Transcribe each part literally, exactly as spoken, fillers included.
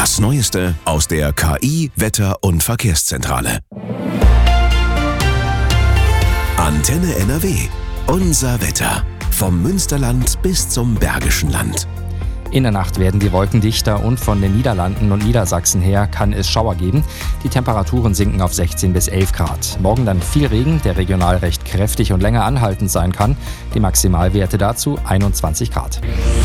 Das Neueste aus der K I-, Wetter- und Verkehrszentrale. Antenne N R W. Unser Wetter. Vom Münsterland bis zum Bergischen Land. In der Nacht werden die Wolken dichter und von den Niederlanden und Niedersachsen her kann es Schauer geben. Die Temperaturen sinken auf sechzehn bis elf Grad. Morgen dann viel Regen, der regional recht kräftig und länger anhaltend sein kann. Die Maximalwerte dazu einundzwanzig Grad.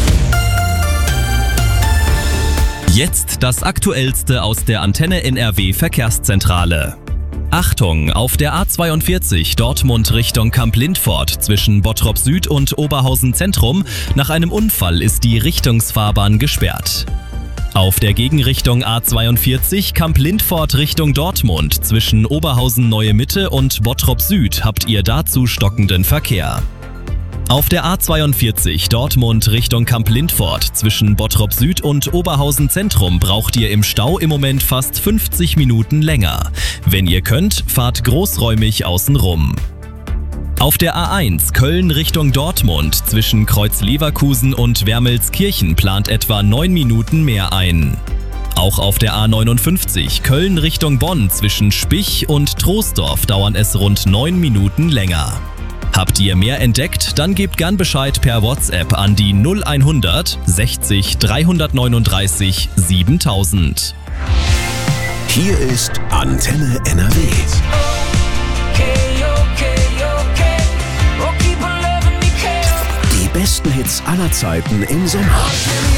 Jetzt das Aktuellste aus der Antenne N R W Verkehrszentrale. Achtung, auf der A zweiundvierzig Dortmund Richtung Kamp-Lindfort zwischen Bottrop Süd und Oberhausen Zentrum. Nach einem Unfall ist die Richtungsfahrbahn gesperrt. Auf der Gegenrichtung A zweiundvierzig Kamp-Lindfort Richtung Dortmund zwischen Oberhausen Neue Mitte und Bottrop Süd habt ihr dazu stockenden Verkehr. Auf der A zweiundvierzig Dortmund Richtung Kamp-Lindfort zwischen Bottrop Süd und Oberhausen Zentrum braucht ihr im Stau im Moment fast fünfzig Minuten länger. Wenn ihr könnt, fahrt großräumig außenrum. Auf der A eins Köln Richtung Dortmund zwischen Kreuz-Leverkusen und Wermelskirchen plant etwa neun Minuten mehr ein. Auch auf der A neunundfünfzig Köln Richtung Bonn zwischen Spich und Troisdorf dauern es rund neun Minuten länger. Habt ihr mehr entdeckt? Dann gebt gern Bescheid per WhatsApp an die null hundert sechzig dreihundertneununddreißig siebentausend. Hier ist Antenne N R W. Die besten Hits aller Zeiten im Sommer.